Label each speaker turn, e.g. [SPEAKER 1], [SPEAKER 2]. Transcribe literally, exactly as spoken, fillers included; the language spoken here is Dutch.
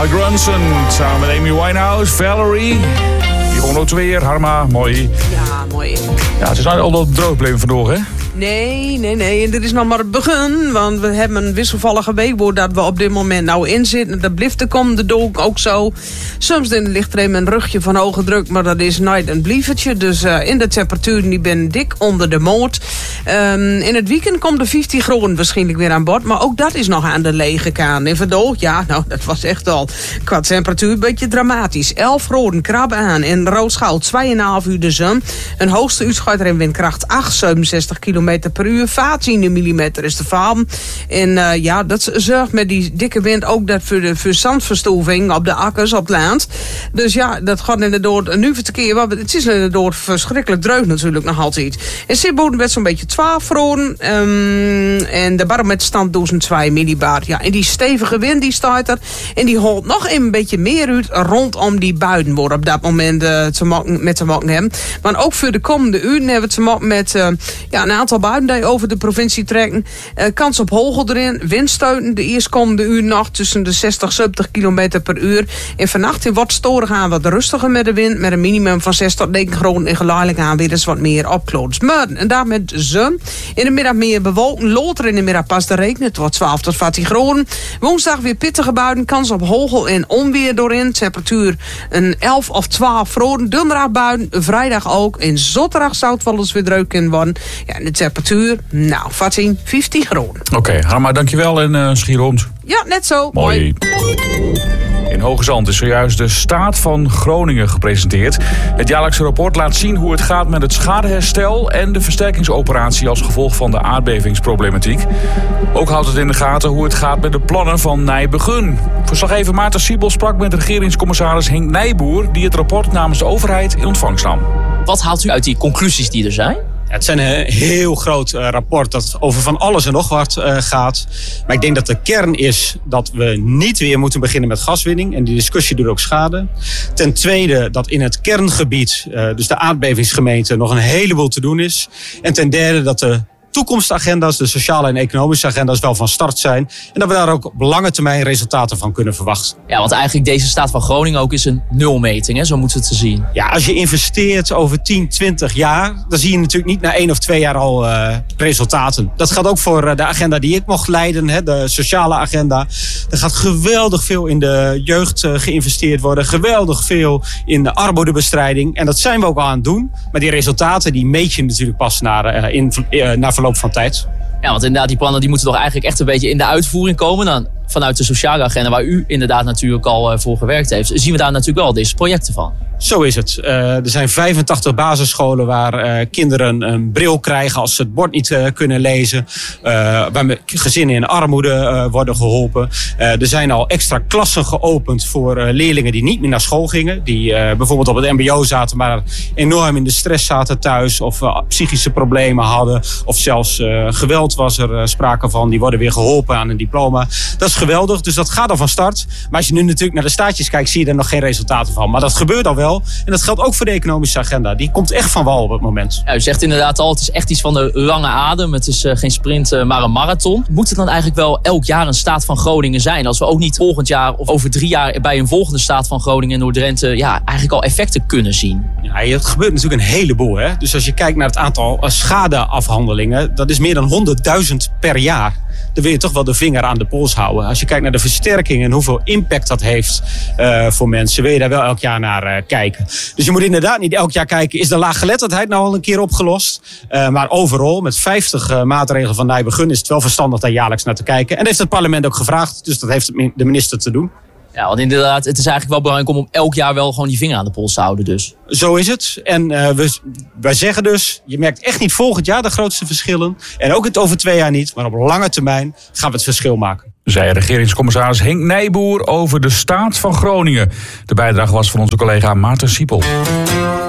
[SPEAKER 1] Mike Ronson samen met Amy Winehouse, Valerie. Die gewoon ook weer, Harma, mooi.
[SPEAKER 2] Ja, mooi.
[SPEAKER 1] Ja, het is nou al dat droog bleven vandoor, hè?
[SPEAKER 2] Nee, nee, nee. En dit is nog maar het begin. Want we hebben een wisselvallige week dat we op dit moment nou in zitten. Dat blijft de komende dag ook zo. Soms ligt er even een rugje van hoge druk, maar dat is nooit een blievertje. Dus uh, in de temperaturen die ben dik onder de moot. Um, in het weekend komt de vijftien graden waarschijnlijk weer aan bod. Maar ook dat is nog aan de lege kaan. En vandaag, ja, nou, dat was echt al qua temperatuur een beetje dramatisch. elf graden krabben aan. In Roodschouw twee komma vijf uur de zon. Een hoogste uitschuiter in windkracht acht, zevenenzestig kilometer per uur. veertien millimeter is de faam. En uh, ja, dat zorgt met die dikke wind ook dat voor de voor zandverstoring op de akkers, op het land. Dus ja, dat gaat inderdaad nu verkeer. Maar het is inderdaad verschrikkelijk dreug natuurlijk nog altijd. En Sibboden werd zo'n beetje twaalf graden. Um, en de barometerstand duizend twee millibar. Ja, en die stevige wind die staat er. En die holt nog even een beetje meer uit rondom die buiden worden op dat moment uh, te maken, met te maken hebben. Maar ook voor de komende uren hebben we te maken met uh, ja, een aantal buiden die over de provincie trekken. Uh, kans op hagel erin. Windstuiten de eerstkomende uur nog tussen de zestig en zeventig kilometer per uur. En vannacht in wat storen gaan wat rustiger met de wind. Met een minimum van zes tot negen graden. En geleidelijk aan weer eens wat meer opkloot. Maar en daar met zon. In de middag meer bewolken. Later in de middag pas de regen. Het wordt twaalf tot veertien graden. Woensdag weer pittige buien. Kans op hagel en onweer doorin. Temperatuur een elf of twaalf graden. Donderdag buien. Vrijdag ook. En zaterdag zou het wel eens weer druk kunnen worden. Ja, en de temperatuur, nou, veertien, vijftien graden.
[SPEAKER 1] Oké, okay, Harma, dankjewel en uh, schier rond.
[SPEAKER 2] Ja, net zo.
[SPEAKER 1] Mooi. In Hoge Zand is zojuist de Staat van Groningen gepresenteerd. Het jaarlijkse rapport laat zien hoe het gaat met het schadeherstel en de versterkingsoperatie als gevolg van de aardbevingsproblematiek. Ook houdt het in de gaten hoe het gaat met de plannen van Nijbegun. Verslaggever Maarten Siebel sprak met regeringscommissaris Henk Nijboer, die het rapport namens de overheid in ontvangst nam.
[SPEAKER 3] Wat haalt u uit die conclusies die er zijn?
[SPEAKER 4] Ja, het is een heel groot uh, rapport dat over van alles en nog wat uh, gaat. Maar ik denk dat de kern is dat we niet weer moeten beginnen met gaswinning. En die discussie doet ook schade. Ten tweede dat in het kerngebied, uh, dus de aardbevingsgemeente, nog een heleboel te doen is. En ten derde dat de toekomstagenda's, de sociale en economische agenda's, wel van start zijn. En dat we daar ook op lange termijn resultaten van kunnen verwachten.
[SPEAKER 3] Ja, want eigenlijk deze Staat van Groningen ook is een nulmeting, hè? Zo moeten we het te zien.
[SPEAKER 4] Ja, als je investeert over tien, twintig jaar, dan zie je natuurlijk niet na één of twee jaar al uh, resultaten. Dat geldt ook voor uh, de agenda die ik mocht leiden, hè, de sociale agenda. Er gaat geweldig veel in de jeugd uh, geïnvesteerd worden. Geweldig veel in de armoedebestrijding. En dat zijn we ook al aan het doen. Maar die resultaten die meet je natuurlijk pas naar, uh, in, uh, naar verloop van tijd.
[SPEAKER 3] Ja, want inderdaad, die plannen die moeten toch eigenlijk echt een beetje in de uitvoering komen. Dan vanuit de sociale agenda, waar u inderdaad natuurlijk al uh, voor gewerkt heeft, zien we daar natuurlijk wel deze projecten van.
[SPEAKER 4] Zo is het. Uh, er zijn vijfentachtig basisscholen waar uh, kinderen een bril krijgen als ze het bord niet uh, kunnen lezen. Uh, waar gezinnen in armoede uh, worden geholpen. Uh, er zijn al extra klassen geopend voor uh, leerlingen die niet meer naar school gingen. Die uh, bijvoorbeeld op het mbo zaten, maar enorm in de stress zaten thuis. Of uh, psychische problemen hadden. Of zelfs uh, geweld was er uh, sprake van. Die worden weer geholpen aan een diploma. Dat is geweldig, dus dat gaat al van start. Maar als je nu natuurlijk naar de staatjes kijkt, zie je er nog geen resultaten van. Maar dat gebeurt al wel. En dat geldt ook voor de economische agenda. Die komt echt van wal op het moment.
[SPEAKER 3] Ja, u zegt inderdaad al, het is echt iets van de lange adem. Het is uh, geen sprint, uh, maar een marathon. Moet het dan eigenlijk wel elk jaar een Staat van Groningen zijn? Als we ook niet volgend jaar of over drie jaar bij een volgende Staat van Groningen en Noord-Drenthe ja, eigenlijk al effecten kunnen zien?
[SPEAKER 4] Ja, het gebeurt natuurlijk een heleboel. Hè? Dus als je kijkt naar het aantal schadeafhandelingen, dat is meer dan honderdduizend per jaar. Dan wil je toch wel de vinger aan de pols houden. Als je kijkt naar de versterking en hoeveel impact dat heeft uh, voor mensen, wil je daar wel elk jaar naar uh, kijken. Dus je moet inderdaad niet elk jaar kijken, is de laaggeletterdheid nou al een keer opgelost? Uh, maar overal, met vijftig uh, maatregelen van Nijbegun, is het wel verstandig daar jaarlijks naar te kijken. En dat heeft het parlement ook gevraagd, dus dat heeft de minister te doen.
[SPEAKER 3] Ja, want inderdaad, het is eigenlijk wel belangrijk om elk jaar wel gewoon die vinger aan de pols te houden dus.
[SPEAKER 4] Zo is het. En uh, we, wij zeggen dus, je merkt echt niet volgend jaar de grootste verschillen. En ook het over twee jaar niet, maar op lange termijn gaan we het verschil maken.
[SPEAKER 1] Zei regeringscommissaris Henk Nijboer over de Staat van Groningen. De bijdrage was van onze collega Maarten Siepel.